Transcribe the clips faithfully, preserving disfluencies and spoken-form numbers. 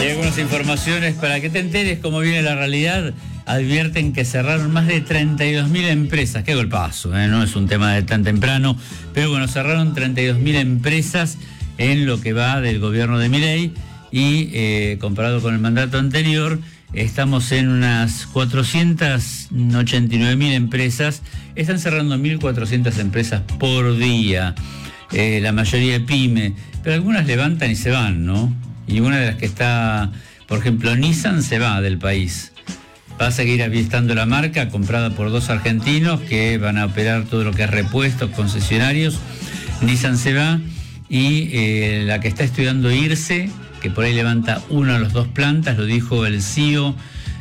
Hay algunas informaciones para que te enteres cómo viene la realidad. Advierten que cerraron más de treinta y dos mil empresas. Qué golpazo, ¿eh? No es un tema de tan temprano, pero bueno, cerraron treinta y dos mil empresas en lo que va del gobierno de Milei y eh, comparado con el mandato anterior, estamos en unas cuatrocientas ochenta y nueve mil empresas. Están cerrando mil cuatrocientas empresas por día, eh, la mayoría de pyme, pero algunas levantan y se van, ¿no? Y una de las que está, por ejemplo, Nissan se va del país. Va a seguir estando la marca, comprada por dos argentinos que van a operar todo lo que es repuestos, concesionarios. Nissan se va y eh, la que está estudiando irse, que por ahí levanta una de las dos plantas, lo dijo el C E O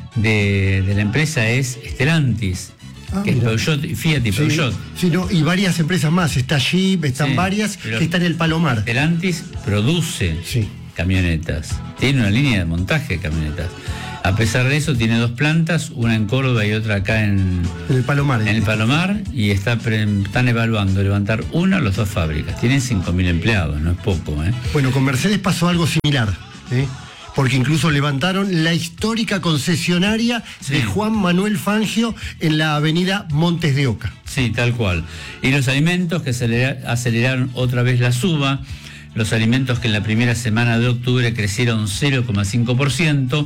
de, de la empresa, es Stellantis, ah, que mira. Es Peugeot, Fiat y Peugeot. Sí, sí, no, y varias empresas más, está Jeep, están sí, varias que están en el Palomar. Stellantis produce sí. camionetas, tiene una línea de montaje de camionetas. A pesar de eso, tiene dos plantas, una en Córdoba y otra acá en, en el Palomar. En el Palomar, y está, están evaluando levantar una o las dos fábricas. Tienen cinco mil empleados, no es poco, ¿eh? Bueno, con Mercedes pasó algo similar, ¿eh? Porque incluso levantaron la histórica concesionaria sí. de Juan Manuel Fangio en la avenida Montes de Oca. Sí, tal cual. Y los alimentos que aceleraron otra vez la suba, los alimentos que en la primera semana de octubre crecieron cero coma cinco por ciento,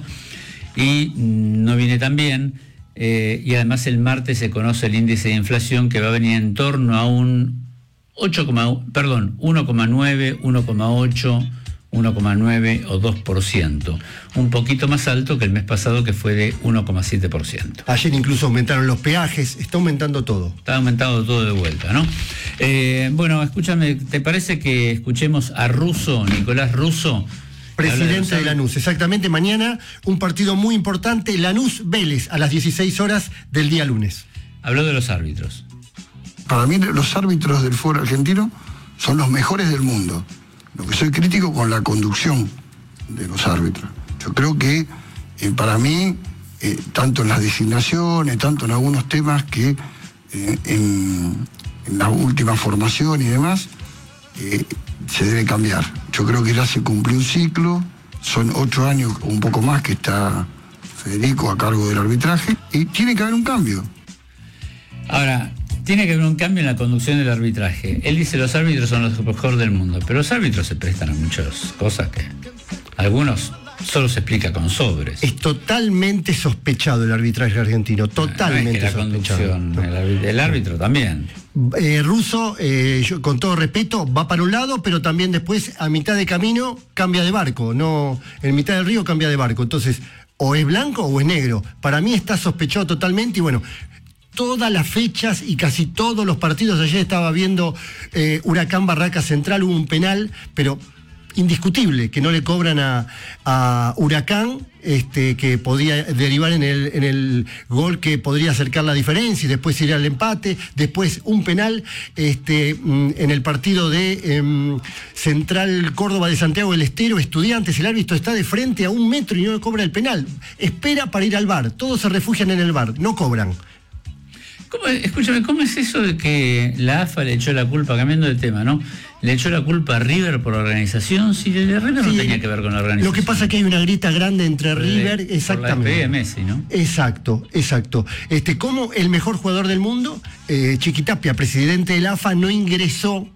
y no viene tan bien, eh, y además el martes se conoce el índice de inflación que va a venir en torno a un ocho, perdón, uno coma nueve, uno coma ocho, uno coma nueve o dos por ciento, un poquito más alto que el mes pasado, que fue de uno coma siete por ciento. Ayer incluso aumentaron los peajes, está aumentando todo. Está aumentando todo de vuelta, ¿no? Eh, bueno, escúchame, ¿te parece que escuchemos a Russo, Nicolás Russo? Presidente de Lanús, exactamente. Mañana un partido muy importante, Lanús-Vélez, a las dieciséis horas del día lunes. Habló de los árbitros. Para mí los árbitros del fútbol argentino son los mejores del mundo. Lo que soy crítico con la conducción de los árbitros. Yo creo que eh, para mí, eh, tanto en las designaciones, tanto en algunos temas que eh, en, en la última formación y demás, eh, se debe cambiar. Yo creo que ya se cumplió un ciclo, son ocho años o un poco más que está Federico a cargo del arbitraje, y tiene que haber un cambio. Ahora, tiene que haber un cambio en la conducción del arbitraje. Él dice los árbitros son los mejores del mundo, pero los árbitros se prestan a muchas cosas que algunos solo se explica con sobres. Es totalmente sospechado el arbitraje argentino, totalmente no es que la sospechado. Conducción, el, el árbitro también. Eh, Russo, eh, yo, con todo respeto, va para un lado, pero también después, a mitad de camino, cambia de barco. No, en mitad del río cambia de barco. Entonces, o es blanco o es negro. Para mí está sospechado totalmente, y bueno, todas las fechas y casi todos los partidos. Ayer estaba viendo eh, Huracán Barraca Central, hubo un penal, pero indiscutible, que no le cobran a, a Huracán, este, que podía derivar en el, en el gol que podría acercar la diferencia y después ir al empate, después un penal este, en el partido de um, Central Córdoba de Santiago del Estero, Estudiantes, el árbitro está de frente a un metro y no le cobra el penal, espera para ir al V A R, todos se refugian en el V A R, no cobran. ¿Cómo, escúchame, ¿cómo es eso de que la A F A le echó la culpa, cambiando de tema, ¿no? Le echó la culpa a River por la organización? Si el de River sí, no tenía que ver con la organización. Lo que pasa es que hay una grita grande entre River, por exactamente. Por la Messi, ¿no? Exacto, exacto. Este, como el mejor jugador del mundo, eh, Chiquitapia, presidente de la A F A, no ingresó.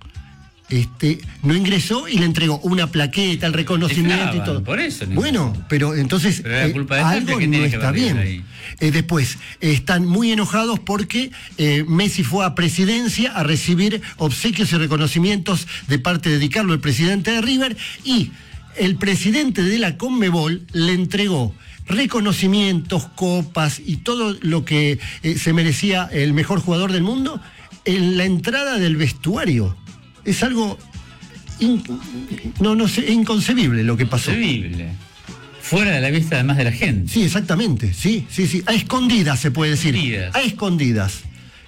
Este, no ingresó y le entregó una plaqueta, el reconocimiento Deflaban, y todo. Por eso. Bueno, pero entonces pero la culpa de eh, algo no está bien. Eh, después, eh, están muy enojados porque eh, Messi fue a presidencia a recibir obsequios y reconocimientos de parte de Di Carlo, el presidente de River, y el presidente de la Conmebol le entregó reconocimientos, copas y todo lo que eh, se merecía el mejor jugador del mundo en la entrada del vestuario. Es algo in, no, no sé, inconcebible lo que pasó. Inconcebible. Fuera de la vista además de la gente. Sí, exactamente, sí, sí, sí. A escondidas se puede decir. Escondidas. A escondidas.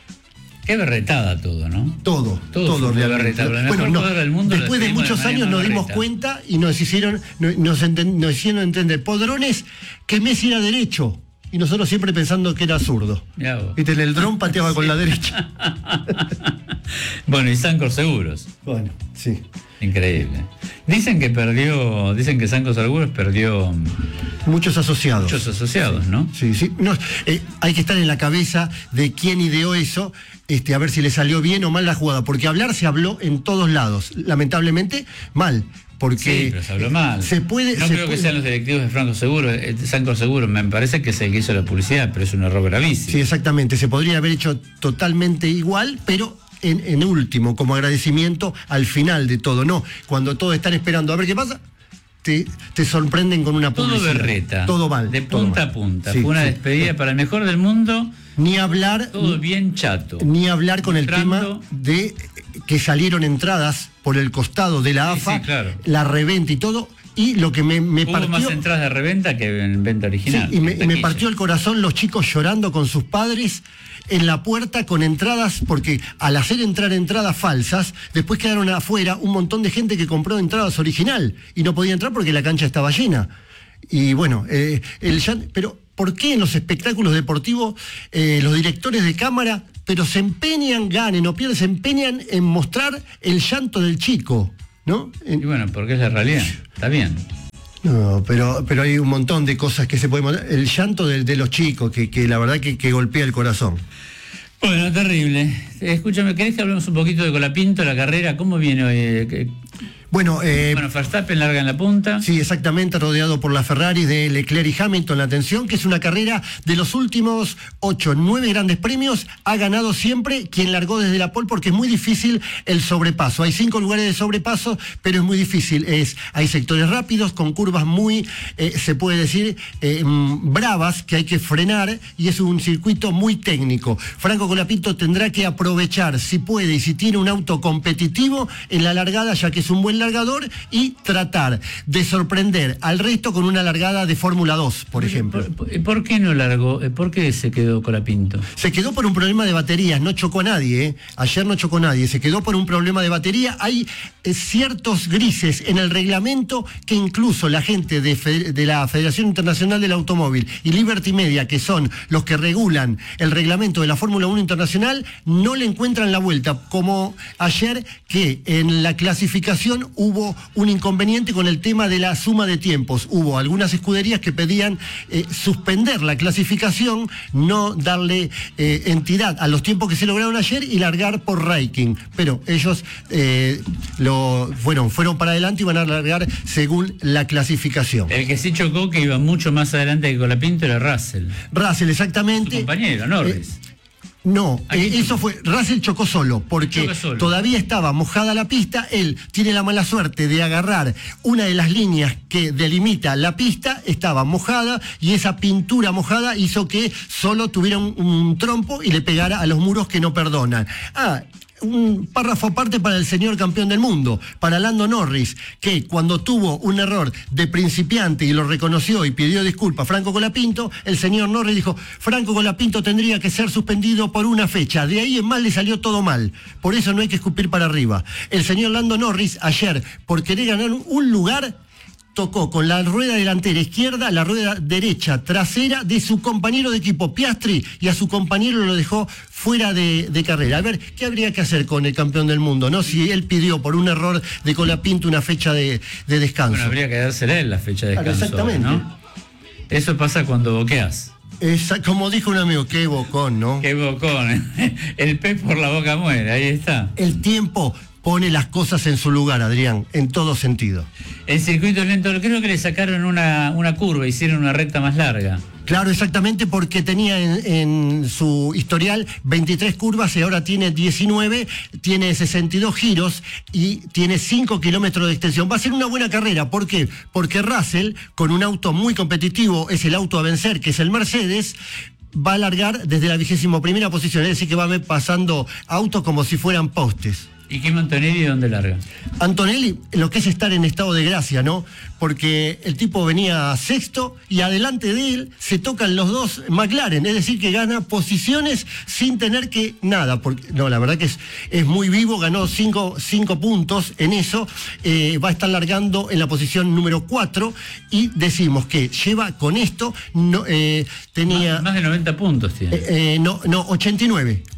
Qué berretada todo, ¿no? Todo, todo, todo realmente. Bueno, no, del mundo después de muchos de años nos dimos cuenta y nos hicieron, nos, nos, enten, nos hicieron entender, podrones, que Messi era derecho. Y nosotros siempre pensando que era zurdo. Viste, en el dron pateaba sí. con la derecha. Bueno, y Sancor seguros. Bueno, sí. Increíble. Dicen que perdió, dicen que Sanco Seguros perdió muchos asociados. Muchos asociados, ¿no? Sí, sí. No, eh, hay que estar en la cabeza de quién ideó eso, este, a ver si le salió bien o mal la jugada, porque hablar se habló en todos lados, lamentablemente mal. Porque sí, pero se habló mal. Se puede, no se creo puede... que sean los directivos de Franco Seguro, eh, Sanco Seguro, me parece que es el que hizo la publicidad, pero es un error gravísimo. Sí, exactamente, se podría haber hecho totalmente igual, pero en, en último, como agradecimiento al final de todo, no, cuando todos están esperando a ver qué pasa, te, te sorprenden con una publicidad. Todo berreta. Todo mal. De todo punta mal. a punta. Sí, Fue una sí. despedida para el mejor del mundo. Ni hablar. Todo bien chato. Ni hablar con Entrando. el tema de que salieron entradas por el costado de la A F A, Sí, sí, claro. la reventa y todo. Y lo que me, me Hubo partió. más entradas de reventa que en venta original. Sí, y me, y me taquilla. partió el corazón los chicos llorando con sus padres en la puerta con entradas, porque al hacer entrar entradas falsas, después quedaron afuera un montón de gente que compró entradas original y no podía entrar porque la cancha estaba llena. Y bueno, eh, el llan- pero ¿por qué en los espectáculos deportivos eh, los directores de cámara, pero se empeñan, ganen o pierden, se empeñan en mostrar el llanto del chico, ¿no? En- Y bueno, porque es la realidad. Está bien. No, pero, pero hay un montón de cosas que se pueden mostrar. El llanto de, de los chicos, que, que la verdad que, que golpea el corazón. Bueno, terrible. Escúchame, ¿querés que hablemos un poquito de Colapinto, la carrera? ¿Cómo viene hoy? Eh, Bueno, eh, bueno, Verstappen larga en la punta. sí, exactamente, rodeado por la Ferrari de Leclerc y Hamilton. La atención, que es una carrera de los últimos ocho, nueve grandes premios, ha ganado siempre quien largó desde la pole, porque es muy difícil el sobrepaso. Hay cinco lugares de sobrepaso, pero es muy difícil. Es, hay sectores rápidos, con curvas muy, eh, se puede decir, eh, bravas, que hay que frenar, y es un circuito muy técnico. Franco Colapinto tendrá que aprovechar, si puede, y si tiene un auto competitivo, en la largada, ya que es un buen largador, y tratar de sorprender al resto con una largada de Fórmula dos, por ejemplo. ¿Por, por, por qué no largó? ¿Por qué se quedó Colapinto? Se quedó por un problema de baterías, no chocó a nadie, ¿eh? Ayer no chocó a nadie, se quedó por un problema de batería. Hay eh, ciertos grises en el reglamento que incluso la gente de, Fe- de la Federación Internacional del Automóvil y Liberty Media, que son los que regulan el reglamento de la Fórmula uno Internacional, no le encuentran la vuelta, como ayer que en la clasificación hubo un inconveniente con el tema de la suma de tiempos. Hubo algunas escuderías que pedían eh, suspender la clasificación, no darle eh, entidad a los tiempos que se lograron ayer y largar por ranking. Pero ellos eh, lo fueron, fueron para adelante y van a largar según la clasificación. El que sí chocó, que iba mucho más adelante que Colapinto, era Russell. Russell, Su exactamente. compañero, Norris. Eh, No, Aquí eh, eso fue, Russell chocó solo, porque Choca solo. todavía estaba mojada la pista. Él tiene la mala suerte de agarrar una de las líneas que delimita la pista, estaba mojada, y esa pintura mojada hizo que solo tuviera un, un trompo y le pegara a los muros que no perdonan. Ah, un párrafo aparte para el señor campeón del mundo, para Lando Norris, que cuando tuvo un error de principiante y lo reconoció y pidió disculpas a Franco Colapinto, el señor Norris dijo: Franco Colapinto tendría que ser suspendido por una fecha. De ahí en más le salió todo mal. Por eso no hay que escupir para arriba. El señor Lando Norris ayer, por querer ganar un lugar, tocó con la rueda delantera izquierda la rueda derecha trasera de su compañero de equipo Piastri, y a su compañero lo dejó fuera de, de carrera. A ver, ¿qué habría que hacer con el campeón del mundo, no? Si él pidió por un error de Colapinto una fecha de, de descanso. Bueno, habría que dársela en la fecha de Claro, descanso. exactamente. ¿No? Eso pasa cuando boqueas. Esa, como dijo un amigo, qué bocón, ¿no? Qué bocón. El pez por la boca muere, ahí está. El tiempo pone las cosas en su lugar, Adrián, en todo sentido. El circuito lento, creo que le sacaron una, una curva, hicieron una recta más larga. Claro, exactamente, porque tenía en, en su historial veintitrés curvas y ahora tiene diecinueve, tiene sesenta y dos giros y tiene cinco kilómetros de extensión. Va a ser una buena carrera. ¿Por qué? Porque Russell, con un auto muy competitivo, es el auto a vencer, que es el Mercedes, va a largar desde la vigésima primera posición, es decir, que va a ver pasando autos como si fueran postes. ¿Y Kim Antonelli dónde larga? Antonelli, lo que es estar en estado de gracia, ¿no? Porque el tipo venía sexto y adelante de él se tocan los dos McLaren, es decir, que gana posiciones sin tener que nada. Porque, no, la verdad que es, es muy vivo, ganó cinco, cinco puntos en eso, eh, va a estar largando en la posición número cuatro, y decimos que lleva con esto, no, eh, tenía... Más, más de noventa puntos tiene. Eh, eh, no, no, ochenta y nueve.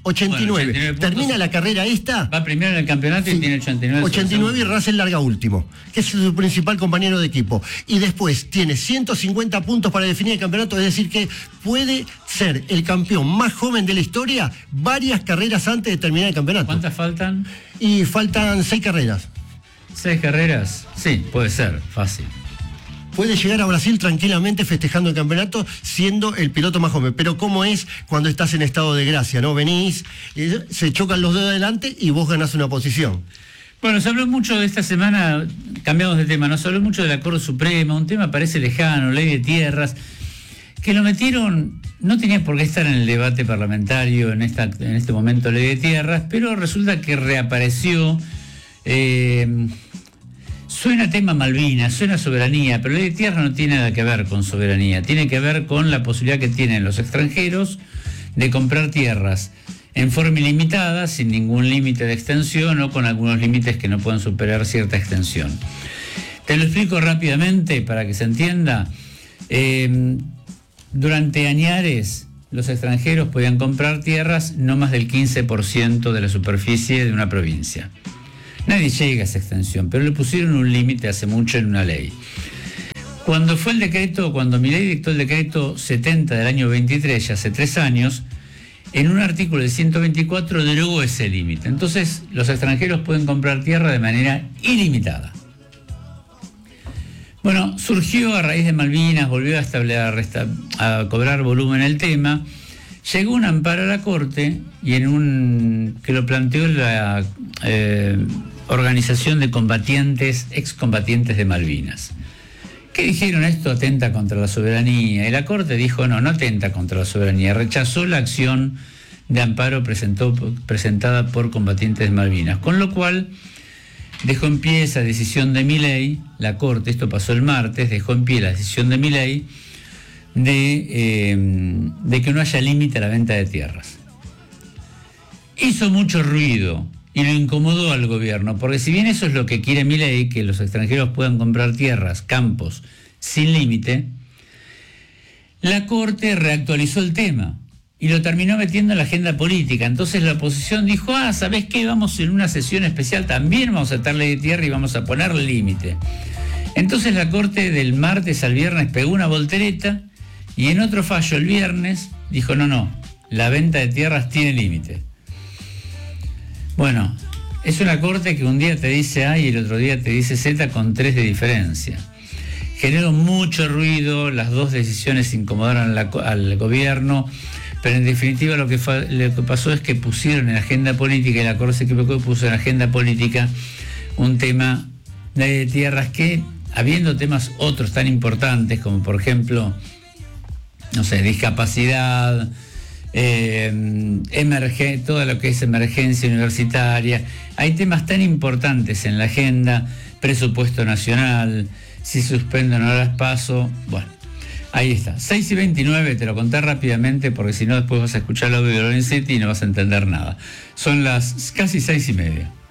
ochenta y nueve. Bueno, ochenta y nueve Termina puntos. la carrera esta. Va primero en el campeonato y Sí, tiene ochenta y nueve. ochenta y nueve y Russell larga último, que es su principal compañero de equipo. Y después tiene ciento cincuenta puntos para definir el campeonato, es decir que puede ser el campeón más joven de la historia varias carreras antes de terminar el campeonato. ¿Cuántas faltan? Y faltan seis carreras. ¿Seis carreras? Sí, puede ser, fácil. Puede llegar a Brasil tranquilamente festejando el campeonato siendo el piloto más joven. Pero ¿cómo es cuando estás en estado de gracia? ¿No? Venís, eh, se chocan los dedos adelante y vos ganás una posición. Bueno, se habló mucho de esta semana, cambiamos de tema, ¿no? Se habló mucho de la Corte Suprema, un tema parece lejano, ley de tierras, que lo metieron, no tenía por qué estar en el debate parlamentario en, esta, en este momento ley de tierras, pero resulta que reapareció. Eh, Suena tema Malvinas, suena soberanía, pero la ley de tierra no tiene nada que ver con soberanía, tiene que ver con la posibilidad que tienen los extranjeros de comprar tierras en forma ilimitada, sin ningún límite de extensión o con algunos límites que no pueden superar cierta extensión. Te lo explico rápidamente para que se entienda. Eh, durante añares los extranjeros podían comprar tierras no más del quince por ciento de la superficie de una provincia. Nadie llega a esa extensión, pero le pusieron un límite hace mucho en una ley. Cuando fue el decreto, cuando Milei dictó el decreto setenta del año veintitrés, ya hace tres años, en un artículo del ciento veinticuatro derogó ese límite. Entonces, los extranjeros pueden comprar tierra de manera ilimitada. Bueno, surgió a raíz de Malvinas, volvió a, establecer, a cobrar volumen el tema. Llegó un amparo a la Corte y en un que lo planteó la eh, Organización de Combatientes, Excombatientes de Malvinas. ¿Qué dijeron? Esto atenta contra la soberanía. Y la Corte dijo, no, no atenta contra la soberanía. Rechazó la acción de amparo presentó, presentada por combatientes de Malvinas. Con lo cual, dejó en pie esa decisión de Milei, la Corte, esto pasó el martes, dejó en pie la decisión de Milei, De, eh, de que no haya límite a la venta de tierras. Hizo mucho ruido y lo incomodó al gobierno, porque si bien eso es lo que quiere Milei, que los extranjeros puedan comprar tierras, campos, sin límite, la Corte reactualizó el tema y lo terminó metiendo en la agenda política. Entonces la oposición dijo, ah, ¿sabés qué? Vamos en una sesión especial, también vamos a tratar ley de tierra y vamos a poner límite. Entonces la Corte del martes al viernes pegó una voltereta y en otro fallo el viernes dijo, no, no, la venta de tierras tiene límite. Bueno, es una Corte que un día te dice A y el otro día te dice Z con tres de diferencia. Generó mucho ruido, las dos decisiones incomodaron la, al gobierno, pero en definitiva lo que, fue, lo que pasó es que pusieron en la agenda política, y la Corte se equivocó y puso en la agenda política un tema de tierras que, habiendo temas otros tan importantes como por ejemplo, no sé, discapacidad, eh, emerge, todo lo que es emergencia universitaria, hay temas tan importantes en la agenda, presupuesto nacional, si suspenden o no las paso, bueno, ahí está. seis y veintinueve, te lo conté rápidamente porque si no después vas a escuchar el audio de Lorenzetti y no vas a entender nada. Son las casi seis y media.